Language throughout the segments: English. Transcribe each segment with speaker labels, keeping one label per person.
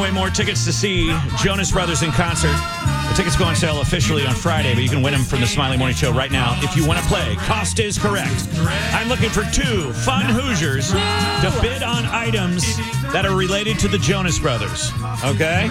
Speaker 1: away more tickets to see Jonas Brothers in concert. The tickets go on sale officially on Friday, but you can win them from the Smiley Morning Show right now if you want to play. Cost is correct. I'm looking for 2 fun Hoosiers to bid on items that are related to the Jonas Brothers. Okay?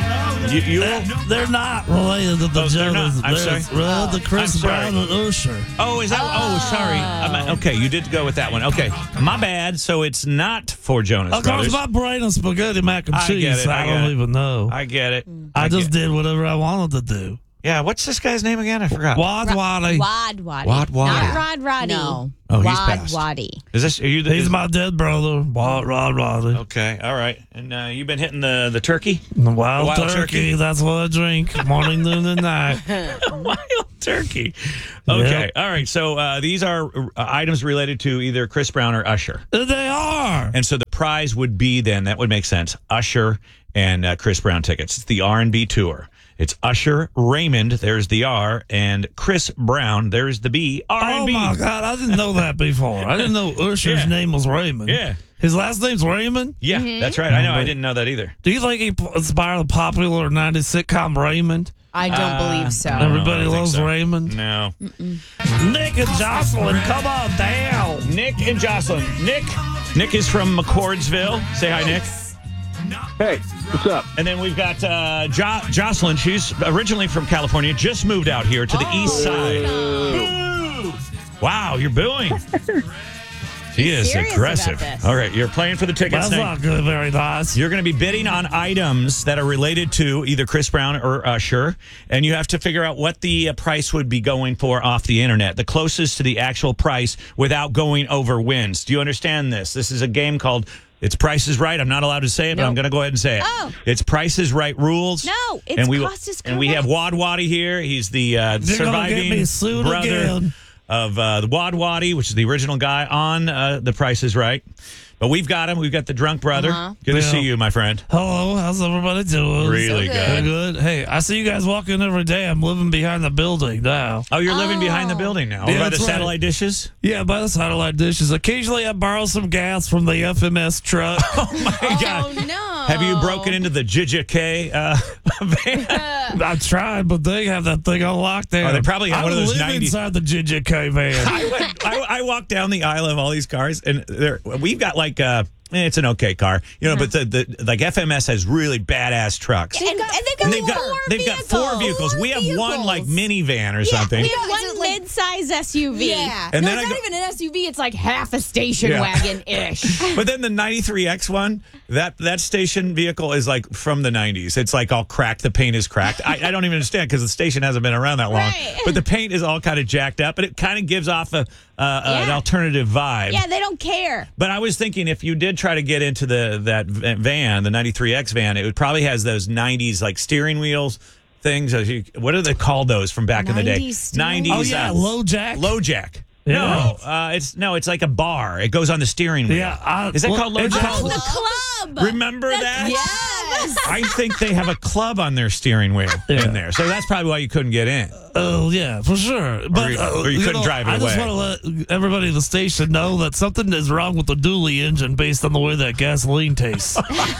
Speaker 2: They're not related to the Jonas.
Speaker 1: I'm sorry.
Speaker 2: Related to Chris Brown and Usher.
Speaker 1: Oh, is that? Oh, sorry. Okay, you did go with that one. Okay, my bad. So it's not for Jonas Brothers.
Speaker 2: Of course, my brain is spaghetti mac and cheese. I don't even know.
Speaker 1: I get it.
Speaker 2: I just did whatever I wanted to do.
Speaker 1: Yeah, what's this guy's name again? I forgot.
Speaker 2: Wad Waddy.
Speaker 3: Wad Waddy.
Speaker 1: Wad Waddy.
Speaker 3: Not Rod Roddy. No.
Speaker 1: Oh, he's
Speaker 3: Wad
Speaker 1: passed.
Speaker 3: Waddy.
Speaker 1: Is this? Are you?
Speaker 2: He's my dead brother, Rod Roddy.
Speaker 1: Okay, all right. And you've been hitting the turkey?
Speaker 2: The wild turkey. That's what I drink morning, noon, and night.
Speaker 1: Wild turkey. Okay, all right. So these are items related to either Chris Brown or Usher.
Speaker 2: They are.
Speaker 1: And so the prize would be then, that would make sense, Usher and Chris Brown tickets. It's the R&B tour. It's Usher, Raymond, there's the R, and Chris Brown, there's the B, R&B.
Speaker 2: Oh, my God. I didn't know that before. I didn't know Usher's name was Raymond.
Speaker 1: Yeah.
Speaker 2: His last name's Raymond?
Speaker 1: Yeah, that's right. I know. I didn't know that either.
Speaker 2: Do you think he inspired the popular 90s sitcom Raymond?
Speaker 3: I don't believe so.
Speaker 2: Everybody loves Raymond?
Speaker 1: No.
Speaker 2: Nick and Jocelyn, come on down.
Speaker 1: Nick and Jocelyn. Nick is from McCordsville. Say hi, Nick.
Speaker 4: Hey, what's up?
Speaker 1: And then we've got Jocelyn. She's originally from California, just moved out here to the east side. Boo! Wow, you're booing. She is aggressive. All right, you're playing for the tickets.
Speaker 2: That's not good, very nice.
Speaker 1: You're going to be bidding on items that are related to either Chris Brown or Usher, and you have to figure out what the price would be going for off the internet. The closest to the actual price without going over wins. Do you understand this? This is a game called It's Price is Right. I'm not allowed to say it, but I'm going to go ahead and say it.
Speaker 3: Oh.
Speaker 1: It's Price is Right rules.
Speaker 3: No, it's Cost is Correct.
Speaker 1: And we have Wad Waddy here. He's the surviving brother of the Wad Waddy, which is the original guy on The Price is Right. But we've got him. We've got the drunk brother. Good to see you, my friend.
Speaker 2: Hello. How's everybody doing?
Speaker 1: Really good.
Speaker 2: Good. Hey, I see you guys walking every day. I'm living behind the building now.
Speaker 1: Oh, you're living behind the building now?
Speaker 2: Yeah,
Speaker 1: by the
Speaker 2: that's
Speaker 1: satellite dishes?
Speaker 2: Yeah, by the satellite dishes. Occasionally, I borrow some gas from the FMS truck.
Speaker 1: Oh, my God.
Speaker 3: Oh, no.
Speaker 1: Have you broken into the JJK van?
Speaker 2: I tried, but they have that thing on lockdown.
Speaker 1: Oh, they probably have one of those
Speaker 2: I live
Speaker 1: 90s.
Speaker 2: inside the JJK van.
Speaker 1: I walked down the aisle of all these cars, and we've got like it's an okay car, but the like FMS has really badass trucks.
Speaker 3: And
Speaker 1: they've got 4 vehicles. We have one like minivan or something.
Speaker 3: We have one mid-size SUV.
Speaker 5: Yeah.
Speaker 1: And
Speaker 5: no,
Speaker 1: then
Speaker 5: it's
Speaker 1: I
Speaker 5: not even an SUV. It's like half a station wagon-ish.
Speaker 1: But then the 93X one, that station vehicle is like from the 90s. It's like all cracked. The paint is cracked. I don't even understand because the station hasn't been around that long.
Speaker 3: Right.
Speaker 1: But the paint is all kind of jacked up, but it kind of gives off an alternative vibe.
Speaker 3: Yeah, they don't care.
Speaker 1: But I was thinking if you did try to get into that van, the 93X van, it would probably has those 90s like steering wheels things. What do they call those from back in the day? 90s.
Speaker 2: Oh, yeah, low jack.
Speaker 1: Low jack.
Speaker 2: Yeah.
Speaker 1: No, it's like a bar. It goes on the steering wheel.
Speaker 2: Yeah,
Speaker 1: is that called low jack?
Speaker 3: Oh, the club.
Speaker 1: Remember that?
Speaker 3: Yes.
Speaker 1: I think they have a club on their steering wheel in there. So that's probably why you couldn't get in.
Speaker 2: Oh, yeah, for sure. But,
Speaker 1: or you couldn't drive it away.
Speaker 2: I just want to let everybody in the station know that something is wrong with the dually engine based on the way that gasoline tastes.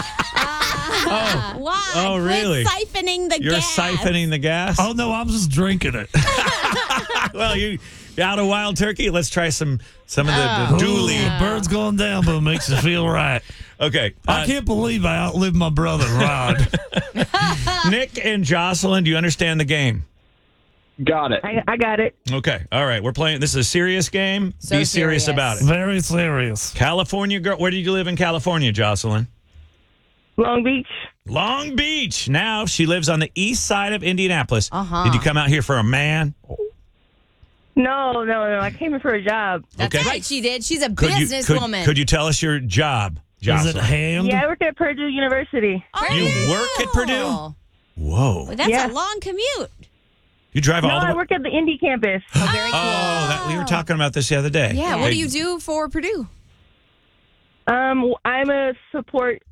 Speaker 3: Why?
Speaker 1: Oh, really?
Speaker 3: Quit siphoning the
Speaker 1: You're
Speaker 3: gas.
Speaker 1: siphoning the gas?
Speaker 2: Oh, no, I'm just drinking it.
Speaker 1: Well, you out of wild turkey? Let's try some of the dually.
Speaker 2: The bird's going down, but it makes you feel right.
Speaker 1: Okay.
Speaker 2: I can't believe I outlived my brother, Rod.
Speaker 1: Nick and Jocelyn, do you understand the game?
Speaker 4: Got it.
Speaker 5: I got it.
Speaker 1: Okay. All right. We're playing. This is a serious game.
Speaker 5: So
Speaker 1: Be serious about it.
Speaker 2: Very serious.
Speaker 1: California girl. Where do you live in California, Jocelyn?
Speaker 5: Long Beach.
Speaker 1: Long Beach. Now she lives on the east side of Indianapolis.
Speaker 3: Uh-huh.
Speaker 1: Did you come out here for a man?
Speaker 5: No. I came here for a job.
Speaker 3: That's
Speaker 1: Okay.
Speaker 3: right, she did. She's a
Speaker 1: Could
Speaker 3: businesswoman.
Speaker 1: you tell us your job,
Speaker 2: Is
Speaker 1: Jocelyn?
Speaker 2: it hand?
Speaker 5: Yeah, I work at Purdue University.
Speaker 1: You work at Purdue? Whoa.
Speaker 3: Well, that's a long commute.
Speaker 1: You drive
Speaker 5: No,
Speaker 1: all the way?
Speaker 5: I work at the Indy campus.
Speaker 3: Oh, very cool.
Speaker 1: We were talking about this the other day.
Speaker 3: Yeah,
Speaker 1: Hey,
Speaker 3: what do you do for Purdue?
Speaker 5: I'm a support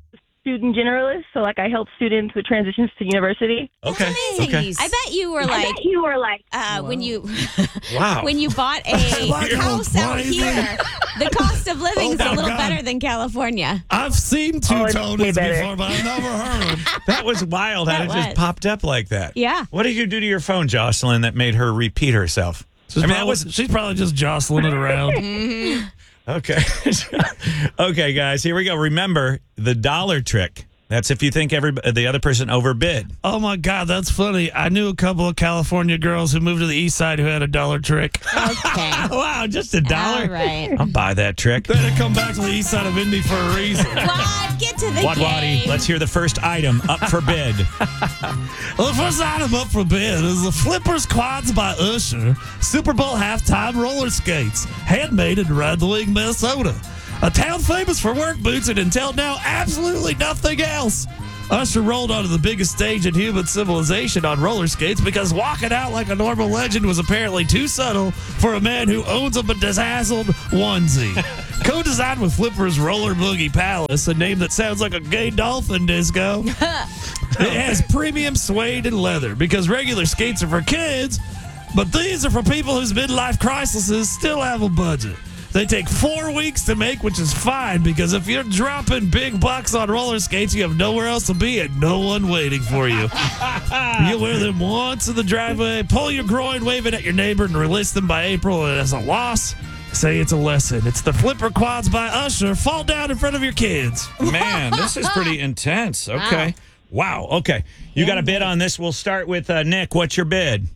Speaker 5: student generalist, so like I help students with transitions to university.
Speaker 1: Okay.
Speaker 3: Amazing.
Speaker 1: Okay.
Speaker 3: I bet you were like, when you
Speaker 1: Wow.
Speaker 3: when you bought a
Speaker 2: Like
Speaker 3: house out
Speaker 2: crazy.
Speaker 3: here, the cost of living is
Speaker 2: Oh,
Speaker 3: a little
Speaker 2: God.
Speaker 3: better than California.
Speaker 2: I've seen
Speaker 5: Oh, it's way
Speaker 2: two-toners
Speaker 5: better.
Speaker 2: before, but I've never heard.
Speaker 1: That was wild how
Speaker 3: That
Speaker 1: it just
Speaker 3: was.
Speaker 1: popped up like that.
Speaker 3: Yeah.
Speaker 1: What did you do to your phone, Jocelyn, that made her repeat herself?
Speaker 2: She's probably just jostling it around.
Speaker 1: Okay. Okay, guys, here we go. Remember the dollar trick. That's if you think the other person overbid.
Speaker 2: Oh my God, that's funny. I knew a couple of California girls who moved to the east side who had a dollar trick.
Speaker 3: Okay.
Speaker 1: Wow, just $1.
Speaker 3: All right.
Speaker 1: I'll buy that trick.
Speaker 2: They had to come back to the east side of Indy for a reason.
Speaker 3: Wad, get to the
Speaker 1: Wad
Speaker 3: game.
Speaker 1: Waddy, let's hear the first item up for bid.
Speaker 2: Well, the first item up for bid is the Flippers Quads by Usher Super Bowl halftime roller skates, handmade in Red Wing, Minnesota. A town famous for work boots and until now, absolutely nothing else. Usher rolled onto the biggest stage in human civilization on roller skates because walking out like a normal legend was apparently too subtle for a man who owns a bedazzled onesie. Co-designed with Flipper's Roller Boogie Palace, a name that sounds like a gay dolphin disco. It has premium suede and leather because regular skates are for kids, but these are for people whose midlife crises still have a budget. They take 4 weeks to make, which is fine because if you're dropping big bucks on roller skates, you have nowhere else to be and no one waiting for you. You wear them once in the driveway, pull your groin, wave it at your neighbor, and release them by April. And as a loss, say it's a lesson. It's the Flipper Quads by Usher. Fall down in front of your kids.
Speaker 1: Man, this is pretty intense. Okay. Wow. Okay. You got a bid on this. We'll start with Nick. What's your bid?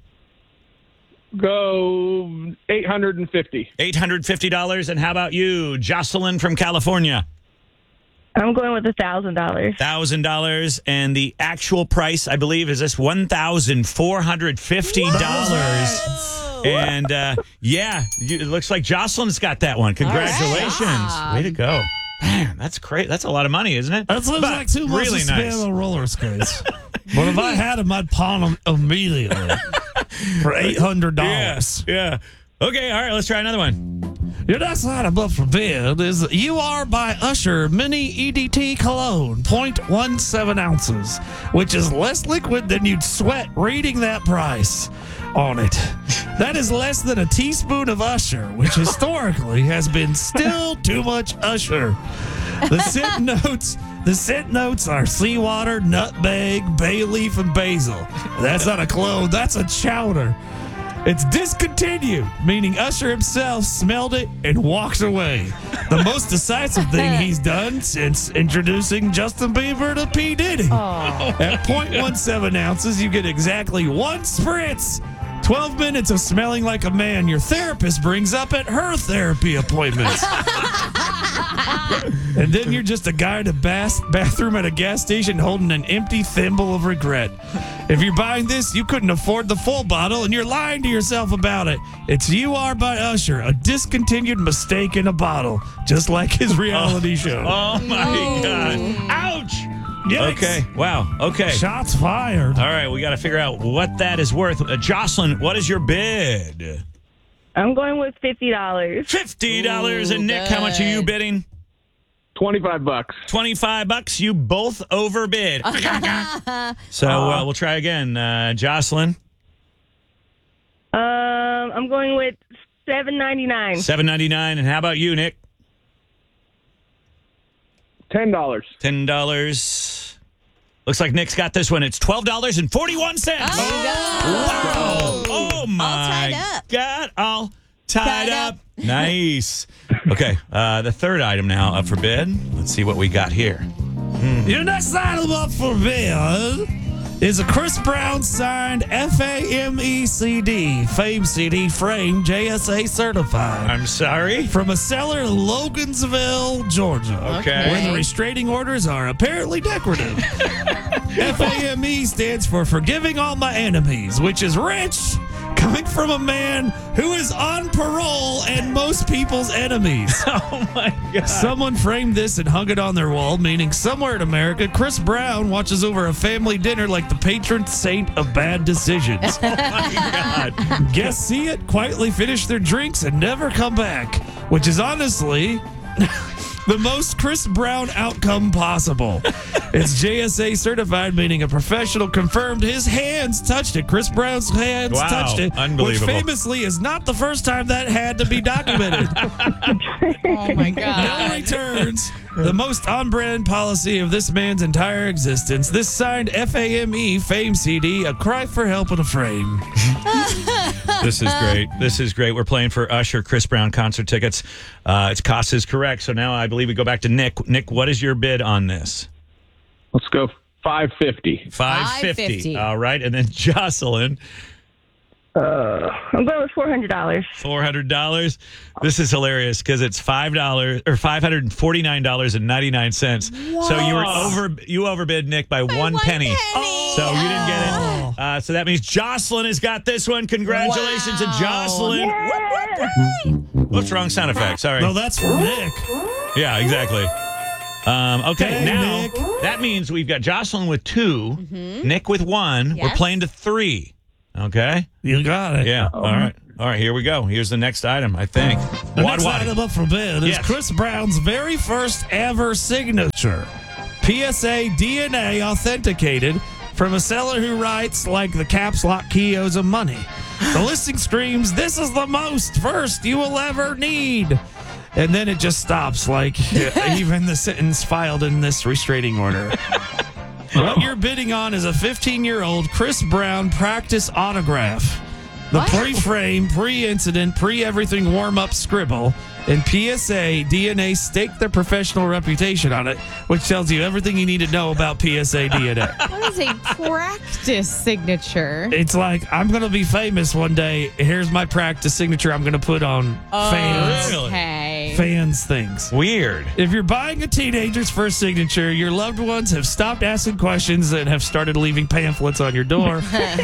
Speaker 4: Go $850.
Speaker 1: $850. And how about you, Jocelyn from California?
Speaker 5: I'm going with $1,000.
Speaker 1: $1,000. And the actual price, I believe, is this $1,450. And it looks like Jocelyn's got that one. Congratulations.
Speaker 3: Wow.
Speaker 1: Way to go. Man, that's great. That's a lot of money, isn't it?
Speaker 2: That seems
Speaker 1: But
Speaker 2: like too much
Speaker 1: really
Speaker 2: to spend
Speaker 1: nice.
Speaker 2: on roller skates. But if I had them, I'd pawn them immediately for $800.
Speaker 1: Yeah. Okay, all right, let's try another one.
Speaker 2: Your next item up for bid is You Are by Usher Mini EDT Cologne, 0.17 ounces, which is less liquid than you'd sweat reading that price on it. That is less than a teaspoon of Usher, which historically has been still too much Usher. The scent notes are seawater, nutmeg, bay leaf, and basil. That's not a clone, that's a chowder. It's discontinued, meaning Usher himself smelled it and walked away. The most decisive thing he's done since introducing Justin Bieber to P. Diddy. At 0.17 ounces, you get exactly one spritz. 12 minutes of smelling like a man your therapist brings up at her therapy appointments. And then you're just a guy in a bathroom at a gas station holding an empty thimble of regret. If you're buying this, you couldn't afford the full bottle, and you're lying to yourself about it. It's You Are by Usher, a discontinued mistake in a bottle, just like his reality show.
Speaker 1: Oh, my God. Ouch.
Speaker 2: Yikes.
Speaker 1: Okay, wow. Okay.
Speaker 2: Shots fired.
Speaker 1: All right, we got to figure out what that is worth. Jocelyn, what is your bid?
Speaker 5: I'm going with $50.
Speaker 1: $50. And Nick, how much are you bidding?
Speaker 4: $25.
Speaker 1: $25. You both overbid. So we'll try again. Jocelyn?
Speaker 5: I'm going with $7.99.
Speaker 1: $7.99. And how about you, Nick?
Speaker 4: $10.
Speaker 1: $10. Looks like Nick's got this one. It's $12.41. Wow. Oh, my
Speaker 3: tied up.
Speaker 1: God. All tied
Speaker 3: Tied
Speaker 1: up.
Speaker 3: up.
Speaker 1: Nice. Okay. The third item now up for bid. Let's see what we got here.
Speaker 2: Your next item up for bid is a Chris Brown signed FAMECD Fame CD frame JSA certified
Speaker 1: I'm sorry.
Speaker 2: from a seller in Logan'sville, Georgia.
Speaker 1: Okay.
Speaker 2: Where the restraining orders are apparently decorative. FAME stands for Forgiving All My Enemies, which is rich, coming from a man who is on parole and most people's enemies.
Speaker 1: Oh, my God.
Speaker 2: Someone framed this and hung it on their wall, meaning somewhere in America, Chris Brown watches over a family dinner like the patron saint of bad decisions.
Speaker 1: Oh, my God.
Speaker 2: Guests see it, quietly finish their drinks, and never come back, which is honestly the most Chris Brown outcome possible. It's JSA certified, meaning a professional confirmed his hands touched it. Chris Brown's hands
Speaker 1: Wow,
Speaker 2: touched it.
Speaker 1: unbelievable.
Speaker 2: Which famously is not the first time that had to be documented.
Speaker 3: Oh my
Speaker 2: No
Speaker 3: God.
Speaker 2: returns. The most on-brand policy of this man's entire existence. This signed FAME Fame CD, a cry for help in a frame.
Speaker 1: This is great. This is great. We're playing for Usher, Chris Brown concert tickets. Its cost is correct. So now I believe we go back to Nick. Nick, what is your bid on this?
Speaker 4: Let's go $550.
Speaker 1: $550. All right. And then Jocelyn,
Speaker 5: I'm going with $400.
Speaker 1: $400. This is hilarious because it's $5 or $549.99. So you overbid Nick by one penny. So you didn't get it. So that means Jocelyn has got this one. Congratulations to Jocelyn. Whoops, wrong sound effect. Sorry.
Speaker 2: No, that's for Nick.
Speaker 1: Yeah, exactly. Okay,
Speaker 2: Hey,
Speaker 1: now
Speaker 2: Nick.
Speaker 1: that means we've got Jocelyn with 2, Nick with 1. We're
Speaker 3: Yes.
Speaker 1: playing to 3. Okay?
Speaker 2: You got it.
Speaker 1: Yeah. All right. All right, here we go. Here's the next item, I think.
Speaker 2: The next item up for bid is
Speaker 1: Yes.
Speaker 2: Chris Brown's very first ever signature. PSA DNA authenticated from a seller who writes like the caps lock key owes him money. The listing screams, "This is the most first you will ever need." And then it just stops, like even the sentence filed in this restraining order. What you're bidding on is a 15-year-old Chris Brown practice autograph. The pre-frame, pre-incident, pre-everything warm-up scribble and PSA DNA stake their professional reputation on it, which tells you everything you need to know about PSA DNA.
Speaker 3: What is a practice signature?
Speaker 2: It's like, I'm going to be famous one day. Here's my practice signature I'm going to put on fans.
Speaker 1: Really?
Speaker 3: Okay.
Speaker 2: Fans things.
Speaker 1: Weird.
Speaker 2: If you're buying a teenager's first signature, your loved ones have stopped asking questions and have started leaving pamphlets on your door.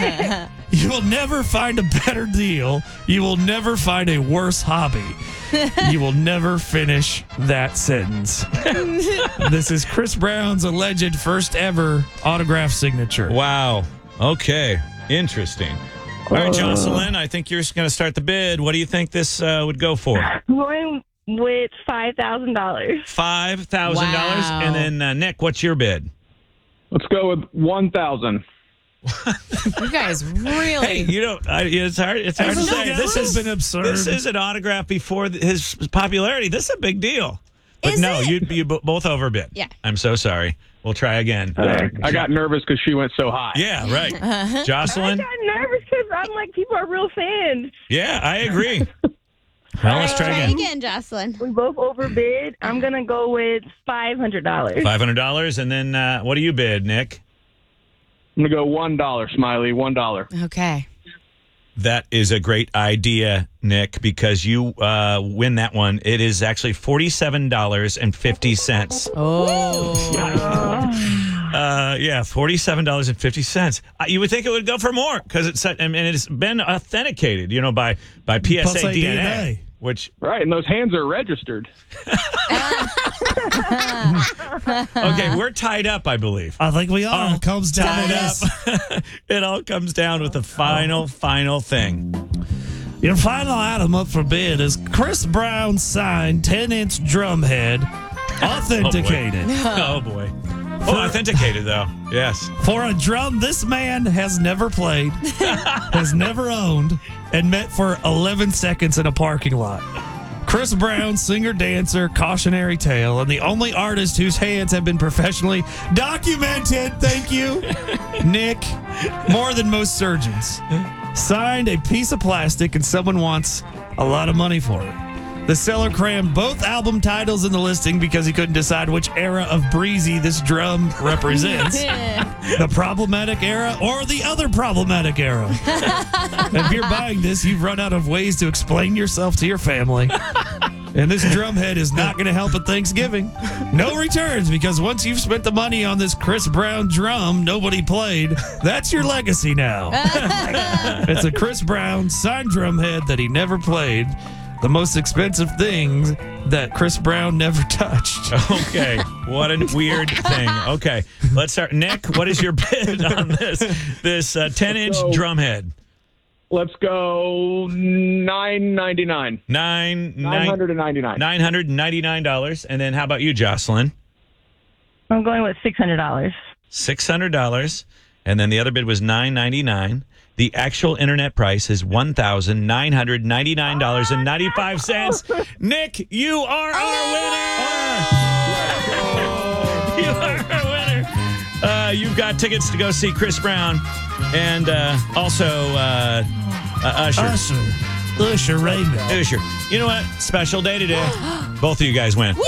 Speaker 2: You will never find a better deal. You will never find a worse hobby. You will never finish that sentence. This is Chris Brown's alleged first ever autograph signature.
Speaker 1: Wow. Okay. Interesting. All right, Jocelyn, I think you're going to start the bid. What do you think this would go for?
Speaker 5: I'm going with $5,000.
Speaker 1: $5,000.
Speaker 3: Wow.
Speaker 1: And then, Nick, what's your bid?
Speaker 4: Let's go with 1,000.
Speaker 3: You guys really.
Speaker 1: Hey, you know, it's hard to say.
Speaker 2: This has been absurd.
Speaker 1: This is an autograph before his popularity. This is a big deal. But
Speaker 3: Is
Speaker 1: no,
Speaker 3: it?
Speaker 1: you both overbid.
Speaker 3: Yeah.
Speaker 1: I'm so sorry. We'll try again.
Speaker 4: I got nervous because she went so high.
Speaker 1: Yeah, right.
Speaker 5: I
Speaker 1: Jocelyn?
Speaker 5: got nervous because I'm like, people are real fans.
Speaker 1: Yeah, I agree. Well, let's try again.
Speaker 3: again, Jocelyn.
Speaker 5: We both overbid. I'm going to go with $500.
Speaker 1: $500. And then what do you bid, Nick?
Speaker 4: I'm going to go $1, Smiley, $1.
Speaker 3: Okay.
Speaker 1: That is a great idea, Nick, because you win that one. It is actually $47.50.
Speaker 3: Oh.
Speaker 1: Yeah, $47.50. You would think it would go for more because it's been authenticated, by PSA DNA, which
Speaker 4: Right, and those hands are registered.
Speaker 1: okay, we're tied up, I believe.
Speaker 2: I think we are. It comes down to this.
Speaker 1: It all comes down with the final thing.
Speaker 2: Your final item up for bid is Chris Brown's signed 10-inch drum head, authenticated.
Speaker 1: Oh boy. Oh, authenticated though. Yes.
Speaker 2: For a drum this man has never played, has never owned, and met for 11 seconds in a parking lot. Chris Brown, singer-dancer, cautionary tale, and the only artist whose hands have been professionally documented, thank you, Nick, more than most surgeons. Signed a piece of plastic and someone wants a lot of money for it. The seller crammed both album titles in the listing because he couldn't decide which era of breezy this drum represents. The problematic era or the other problematic era. If you're buying this, you've run out of ways to explain yourself to your family. And this drum head is not going to help at Thanksgiving. No returns, because once you've spent the money on this Chris Brown drum nobody played, that's your legacy now. It's a Chris Brown signed drum head that he never played. The most expensive things that Chris Brown never touched.
Speaker 1: Okay. What a weird thing. Okay. Let's start. Nick, what is your bid on this 10-inch drum head?
Speaker 4: Let's go $9.99. $999.
Speaker 1: $999. And then how about you, Jocelyn?
Speaker 5: I'm going with $600.
Speaker 1: $600. And then the other bid was $999. The actual internet price is $1,999.95. Nick, you are our winner. You are our winner. You've got tickets to go see Chris Brown and also Usher.
Speaker 2: Usher Raymond.
Speaker 1: Usher. You know what? Special day today. Both of you guys win.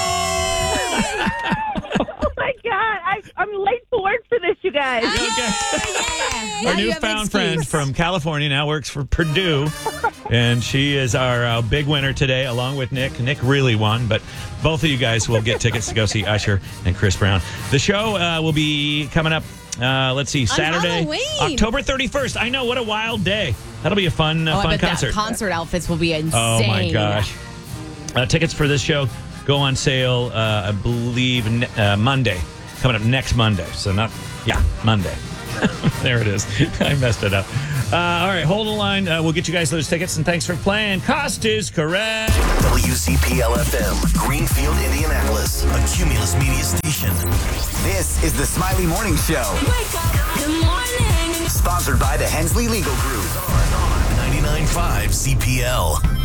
Speaker 5: Oh my God! I'm late to work for this, you guys.
Speaker 1: Okay.
Speaker 3: Now
Speaker 1: Our
Speaker 3: you have an
Speaker 1: newfound friend
Speaker 3: excuse.
Speaker 1: from California now works for Purdue, and she is our big winner today, along with Nick. Nick really won, but both of you guys will get tickets to go see Usher and Chris Brown. The show will be coming up, let's see, Saturday,
Speaker 3: Halloween.
Speaker 1: October 31st. I know, what a wild day. That'll be a fun,
Speaker 3: I
Speaker 1: fun
Speaker 3: bet
Speaker 1: concert.
Speaker 3: that concert outfits will be insane.
Speaker 1: Oh, my gosh. Tickets for this show go on sale, I believe, Monday. Coming up next Monday. So Monday. There it is. I messed it up. All right, hold the line. We'll get you guys those tickets, and thanks for playing. Cost is correct.
Speaker 6: WCPL-FM, Greenfield, Indianapolis, a Cumulus media station.
Speaker 7: This is the Smiley Morning Show.
Speaker 8: Wake up. Good morning.
Speaker 7: Sponsored by the Hensley Legal Group.
Speaker 6: 99.5 CPL.